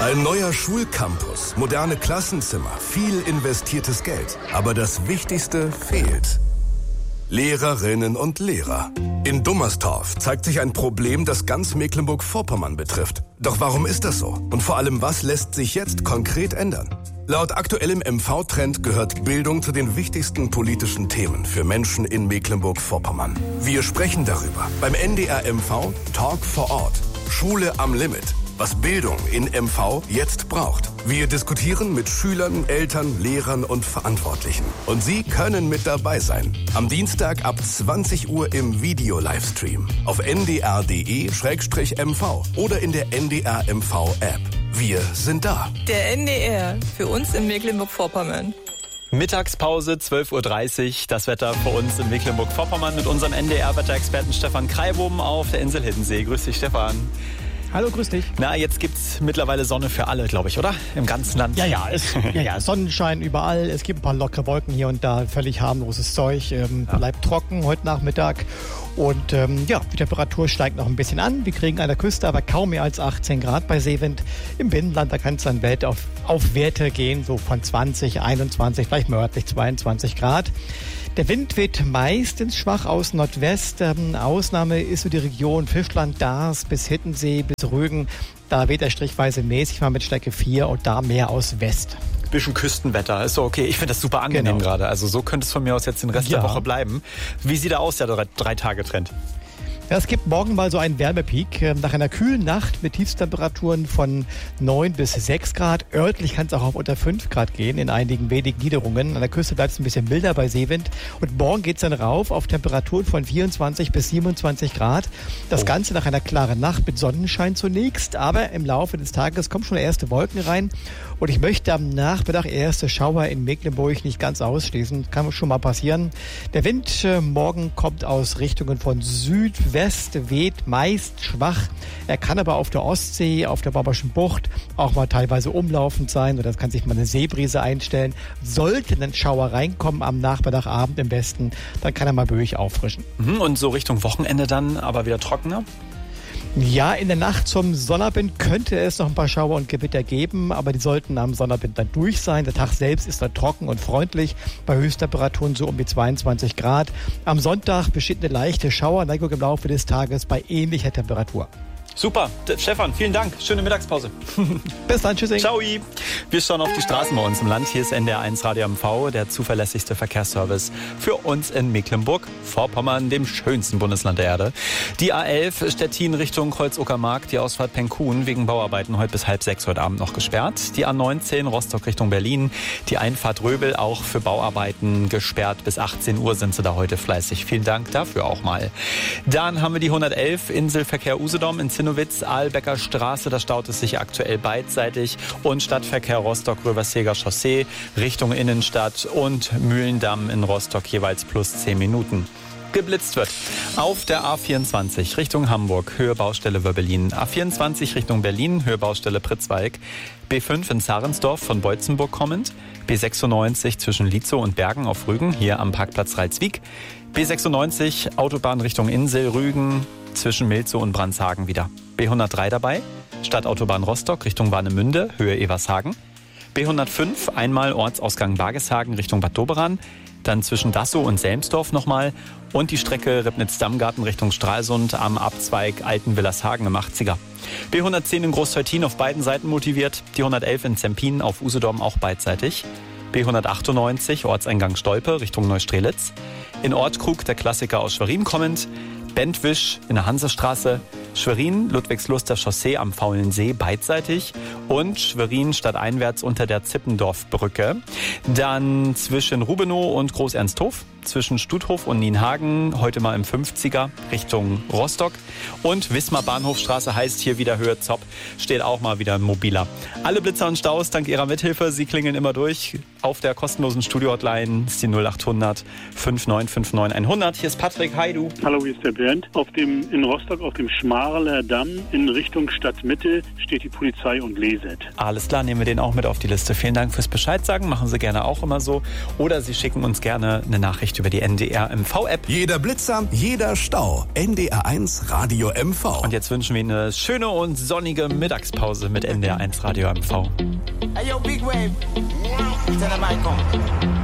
Ein neuer Schulcampus, moderne Klassenzimmer, viel investiertes Geld. Aber das Wichtigste fehlt. Lehrerinnen und Lehrer. In Dummerstorf zeigt sich ein Problem, das ganz Mecklenburg-Vorpommern betrifft. Doch warum ist das so? Und vor allem, was lässt sich jetzt konkret ändern? Laut aktuellem MV-Trend gehört Bildung zu den wichtigsten politischen Themen für Menschen in Mecklenburg-Vorpommern. Wir sprechen darüber beim NDR MV Talk vor Ort. Schule am Limit. Was Bildung in MV jetzt braucht. Wir diskutieren mit Schülern, Eltern, Lehrern und Verantwortlichen. Und Sie können mit dabei sein. Am Dienstag ab 20 Uhr im Video-Livestream. Auf ndr.de/mv oder in der NDR MV-App. Wir sind da. Der NDR, für uns in Mecklenburg-Vorpommern. Mittagspause, 12.30 Uhr. Das Wetter für uns in Mecklenburg-Vorpommern mit unserem NDR-Wetterexperten Stefan Kreibohm auf der Insel Hiddensee. Grüß dich, Stefan. Hallo, grüß dich. Na, jetzt gibt's mittlerweile Sonne für alle, glaube ich, oder? Im ganzen Land. Ja, Sonnenschein überall. Es gibt ein paar lockere Wolken hier und da. Völlig harmloses Zeug. Bleibt trocken heute Nachmittag. Und die Temperatur steigt noch ein bisschen an. Wir kriegen an der Küste aber kaum mehr als 18 Grad bei Seewind. Im Binnenland, da kann es dann auf Werte gehen, so von 20, 21, vielleicht nördlich 22 Grad. Der Wind weht meistens schwach aus Nordwest. Ausnahme ist so die Region Fischland, Dars bis Hiddensee bis Rügen. Da weht er strichweise mäßig mal mit Stärke 4 und da mehr aus West. Bisschen Küstenwetter, ist so okay. Ich finde das super angenehm gerade. Also so könnte es von mir aus jetzt den Rest der Woche bleiben. Wie sieht da aus, der 3-Tage-Trend? Ja, es gibt morgen mal so einen Wärmepeak. Nach einer kühlen Nacht mit Tiefstemperaturen von 9 bis 6 Grad. Örtlich kann es auch auf unter 5 Grad gehen in einigen wenigen Niederungen. An der Küste bleibt es ein bisschen milder bei Seewind. Und morgen geht es dann rauf auf Temperaturen von 24 bis 27 Grad. Das Ganze nach einer klaren Nacht mit Sonnenschein zunächst. Aber im Laufe des Tages kommen schon erste Wolken rein. Und ich möchte am Nachmittag erste Schauer in Mecklenburg nicht ganz ausschließen. Kann schon mal passieren. Der Wind morgen kommt aus Richtungen von Südwest, weht meist schwach. Er kann aber auf der Ostsee, auf der Barberschen Bucht auch mal teilweise umlaufend sein. Oder es kann sich mal eine Seebrise einstellen. Sollte ein Schauer reinkommen am Nachmittagabend im Westen, dann kann er mal böig auffrischen. Und so Richtung Wochenende dann aber wieder trockener? Ja, in der Nacht zum Sonnabend könnte es noch ein paar Schauer und Gewitter geben, aber die sollten am Sonnabend dann durch sein. Der Tag selbst ist dann trocken und freundlich, bei Höchsttemperaturen so um die 22 Grad. Am Sonntag besteht eine leichte Schauerneigung im Laufe des Tages bei ähnlicher Temperatur. Super. Stefan, vielen Dank. Schöne Mittagspause. Bis dann. Tschüssing. Ciao. Wir schauen auf die Straßen bei uns im Land. Hier ist NDR1 Radio MV, der zuverlässigste Verkehrsservice für uns in Mecklenburg-Vorpommern, dem schönsten Bundesland der Erde. Die A11 Stettin Richtung Kreuz-Uckermark, die Ausfahrt Penkhuhn wegen Bauarbeiten heute bis 5:30 heute Abend noch gesperrt. Die A19 Rostock Richtung Berlin, die Einfahrt Röbel auch für Bauarbeiten gesperrt. Bis 18 Uhr sind sie da heute fleißig. Vielen Dank dafür auch mal. Dann haben wir die 111 Inselverkehr Usedom in Zinnowitz, Aalbecker Straße, da staut es sich aktuell beidseitig und Stadtverkehr Rostock-Röverseger Chaussee Richtung Innenstadt und Mühlendamm in Rostock jeweils plus 10 Minuten. Geblitzt wird auf der A24 Richtung Hamburg, Höhe Baustelle Wöbbelin, A24 Richtung Berlin, Höhe Baustelle Pritzwalk, B5 in Zarensdorf von Beutzenburg kommend, B96 zwischen Lietzow und Bergen auf Rügen, hier am Parkplatz Reitswiek, B96 Autobahn Richtung Insel, Rügen, zwischen Milzow und Brandshagen wieder. B103 dabei, Stadtautobahn Rostock Richtung Warnemünde, Höhe Evershagen. B105 einmal Ortsausgang Bargeshagen Richtung Bad Doberan, dann zwischen Dassow und Selmsdorf nochmal und die Strecke Ribnitz-Dammgarten Richtung Stralsund am Abzweig Altenwillershagen im 80er. B110 in Großteutin auf beiden Seiten motiviert, die 111 in Zempin auf Usedom auch beidseitig. B198 Ortseingang Stolpe Richtung Neustrelitz. In Ortkrug der Klassiker aus Schwerin kommend, Bentwisch in der Hansestraße, Schwerin, Ludwigsluster Chaussee am Faulen See beidseitig und Schwerin stadteinwärts unter der Zippendorfbrücke. Dann zwischen Rubenow und Groß-Ernsthof, zwischen Stuthof und Nienhagen, heute mal im 50er Richtung Rostock. Und Wismar Bahnhofstraße heißt hier wieder Höhe Zopp, steht auch mal wieder ein mobiler. Alle Blitzer und Staus dank Ihrer Mithilfe, Sie klingeln immer durch. Auf der kostenlosen Studio-Hotline ist die 0800 5959 100. Hier ist Patrick, hi du. Hallo, hier ist der Bernd. In Rostock auf dem Schmaler Damm in Richtung Stadtmitte steht die Polizei und leset. Alles klar, nehmen wir den auch mit auf die Liste. Vielen Dank fürs Bescheid sagen, machen Sie gerne auch immer so. Oder Sie schicken uns gerne eine Nachricht Nachricht über die NDR MV-App. Jeder Blitzer, jeder Stau. NDR1 Radio MV. Und jetzt wünschen wir Ihnen eine schöne und sonnige Mittagspause mit NDR1 Radio MV. Hey yo, Big Wave. Tell them I come.